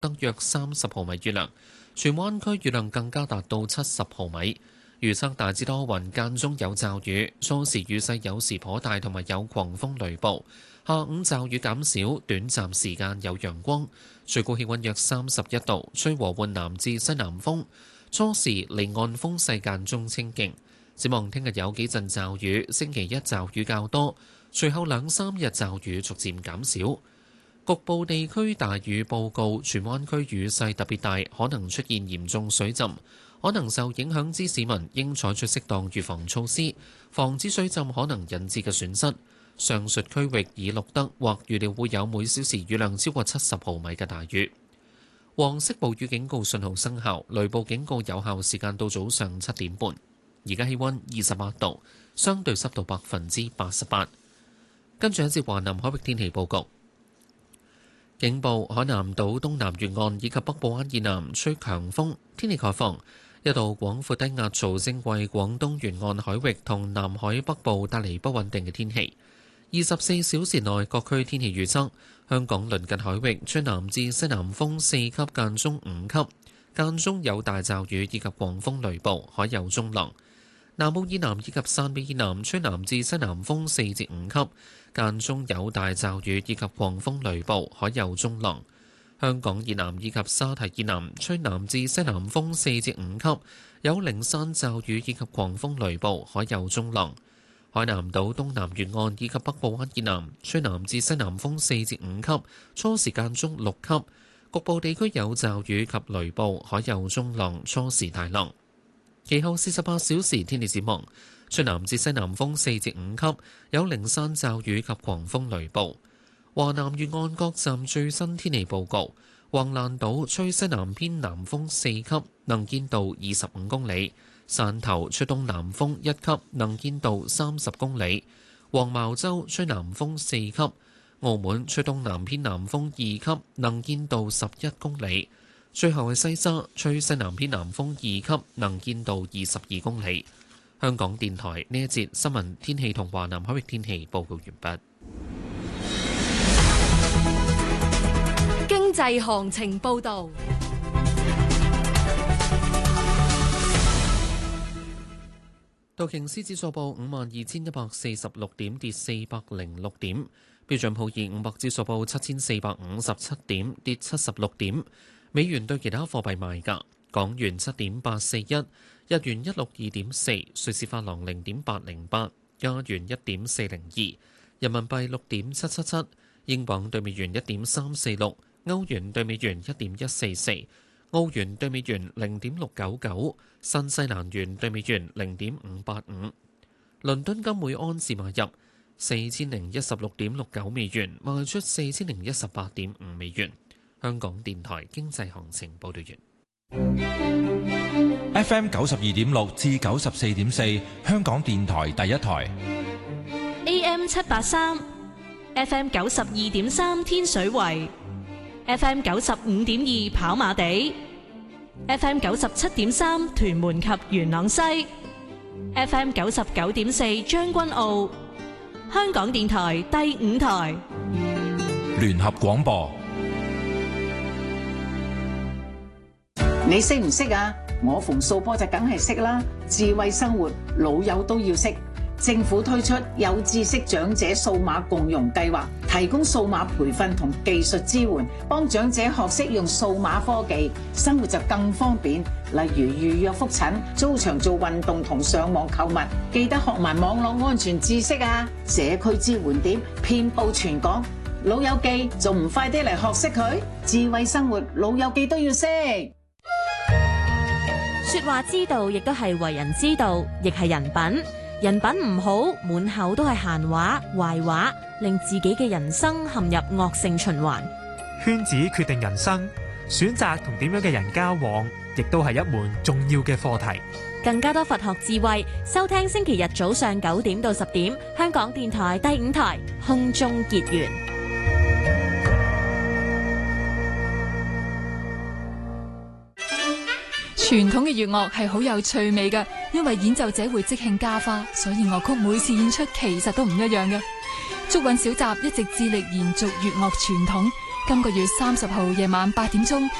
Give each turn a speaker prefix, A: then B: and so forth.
A: 得約30毫米雨量，荃灣區雨量更加達到70毫米。預測大致多雲，間中有驟雨，初時雨勢有時頗大，同埋有狂風雷暴。下午驟雨減少，短暫時間有陽光，最高氣溫約31度，吹和緩南至西南風。初時離岸風勢間中清勁。展望聽日有幾陣驟雨，星期一驟雨較多，隨後2-3日驟雨逐漸減少。局部地區大雨報告，荃灣區雨勢特別大，可能出現嚴重水浸。可能受影響之市民應採取適當預防措施，防止水浸可能引致嘅損失。上述區域已錄得或預料會有每小時雨量超過70毫米嘅大雨。黃色暴雨警告信號生效，雷暴警告有效時間到早上7點半。而家氣溫28度，相對濕度88%。跟住一節華南海域天氣報告。警報：海南島東南沿岸以及北部灣以南吹強風，天氣概況。一道廣闊低壓槽正為廣東沿岸海域同南海北部帶嚟不穩定嘅天氣。24小時內各區天氣預測：香港鄰近海域吹南至西南風4級間中5級，間中有大驟雨以及狂風雷暴，海有中浪。南澳以南以及汕尾以南吹南至西南風4至5級，間中有大驟雨以及狂風雷暴，海有中浪。香港以南以及沙堤以南吹南至西南風4至5級，有零散驟雨以及狂風雷暴，海有中浪。海南島東南沿岸以及北部灣以南吹南至西南風4至5級，初時間中6級，局部地區有驟雨及雷暴，海有中浪，初時大浪。其後48小時天氣展望，吹南至西南風4至5級，有零散驟雨及狂風雷暴。華南沿岸各站最新天氣報告：橫瀾島吹西南偏南風4級，能見度25公里；汕頭吹東南風1級，能見度30公里；黃茅洲吹南風4級；澳門吹東南偏南風2級，能見度11公里。最後係西沙吹西南偏南風2級，能見度22公里。香港電台呢一節新聞天氣同華南海域天氣報告完畢。
B: 經濟行情報導。
A: 道瓊斯指數報52,146點，跌406點；標準普爾500指數報7,457點，跌76點。美元對其他貨幣賣價：港元7.841，日元162.4，瑞士法郎0.808，加元1.402，人民幣6.777，英鎊對美元1.346，歐元對美元1.144，澳元對美元0.699，新西蘭元對美元0.585。倫敦金每安士買入4016.69美元，賣出4018.5美元。香港電台經濟行情報道完。
C: FM 92.6至94.4，香港電台第一台。
B: AM 783 ，FM 92.3天水圍，FM 95.2跑馬地，FM 97.3屯門及元朗西，FM 99.4將軍澳。香港電台第五台
C: 聯合廣播。
D: 你識唔識啊？我馮素波就梗係識啦。智慧生活，老友都要識。政府推出有知識長者數碼共融計劃，提供數碼培訓同技術支援，幫長者學識用數碼科技，生活就更方便。例如預約覆診、租場做運動同上網購物，記得學埋網絡安全知識啊！社區支援點遍佈全港，老友記仲唔快啲嚟學識佢？智慧生活，老友記都要識。
E: 說話之道，亦都係為人之道，亦係人品。人品唔好，滿口都係閒話、壞話，令自己嘅人生陷入惡性循環。
F: 圈子決定人生，選擇同點樣嘅人交往，亦都係一門重要嘅課題。
E: 更加多佛學智慧，收聽星期日早上9點到10點，香港電台第5台空中結緣。
G: 傳統嘅粵樂係好有趣味嘅，因為演奏者會即興加花，所以樂曲每次演出其實都唔一樣嘅。竹韻小集一直致力延續粵樂傳統， 今個月30號夜晚8點鐘